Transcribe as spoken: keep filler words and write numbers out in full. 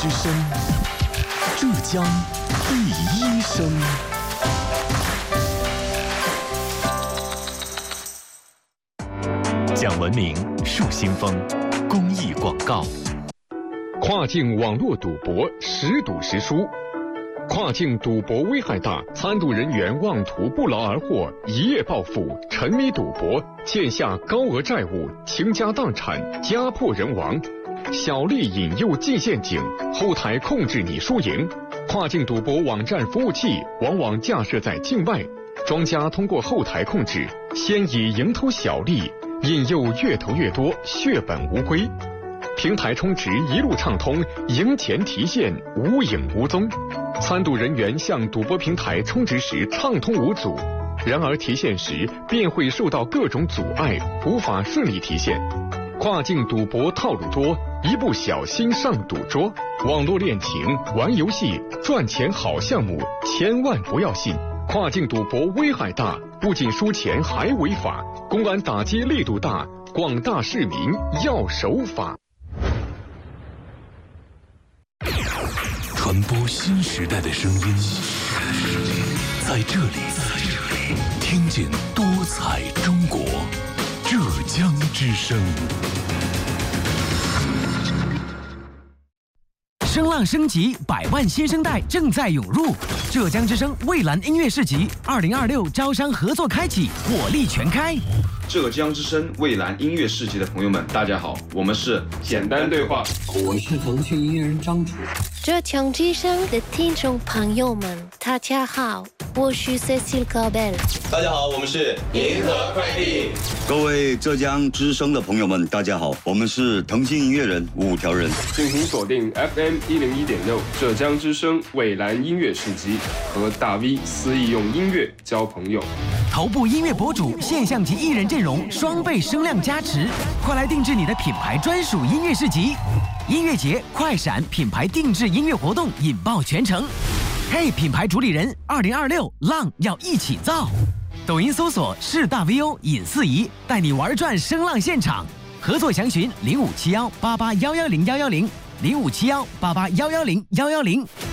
之声，浙江第一声。讲文明树新风，公益广告。 跨境网络赌博时赌时输，跨境赌博危害大，参赌人员妄图不劳而获，一夜暴富，沉迷赌博，欠下高额债务，倾家荡产，家破人亡。小利引诱进陷阱，后台控制你输赢。跨境赌博网站服务器往往架设在境外，庄家通过后台控制，先以蝇头小利引诱越投越多，血本无归。平台充值一路畅通，赢钱提现无影无踪。参赌人员向赌博平台充值时畅通无阻，然而提现时便会受到各种阻碍，无法顺利提现。跨境赌博套路多，一不小心上赌桌。网络恋情、玩游戏、赚钱好项目，千万不要信。跨境赌博危害大，不仅输钱还违法，公安打击力度大，广大市民要守法。 传播新时代的声音，在这里，听见多彩中国，浙江之声。 声浪升级，百万新生代正在涌入。浙江之声蔚蓝音乐市集二零二六招商合作开启，火力全开。 浙江之声蔚蓝音乐市集的朋友们，大家好，我们是简单对话， 我是腾讯音乐人张楚。 浙江之声的听众朋友们，大家好，我是 Cecil Cabel。 大家好，我们是银河快递。 各位浙江之声的朋友们，大家好，我们是腾讯音乐人五条人。 敬请锁定 F M 一零一点六浙江之声蔚蓝音乐市集，和大 V 肆意用音乐交朋友。 头部音乐博主现象级艺人阵容，双倍声量加持，快来定制你的品牌专属音乐市集。音乐节快闪品牌定制音乐活动引爆全城。嘿，品牌主理人，二零二六浪要一起造。抖音搜索是大 V O 尹四仪，带你玩转声浪现场。合作详询零五七幺八八幺幺零幺幺零零五七幺八八幺幺零幺幺零。